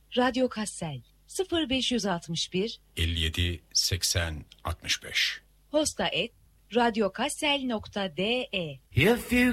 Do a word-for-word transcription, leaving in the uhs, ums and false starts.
Radyo Kassel sıfır beş altı bir elli yedi seksen altmış beş posta et radyokassel nokta de. If you